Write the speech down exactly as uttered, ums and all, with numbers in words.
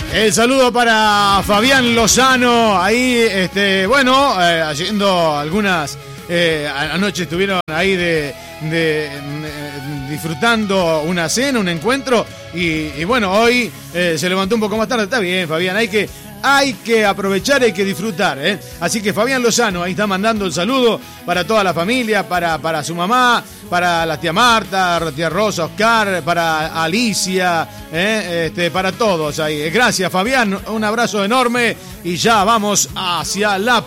El saludo para Fabián Lozano, ahí, este, bueno, eh, haciendo algunas, eh, anoche estuvieron ahí de, de, de disfrutando una cena, un encuentro, y, y bueno, hoy eh, se levantó un poco más tarde. Está bien, Fabián, hay que, hay que aprovechar, hay que disfrutar, ¿eh? Así que Fabián Lozano ahí está mandando el saludo para toda la familia, para, para su mamá, para la tía Marta, la tía Rosa, Oscar, para Alicia, ¿eh? este, para todos ahí. Gracias, Fabián, un abrazo enorme y ya vamos hacia la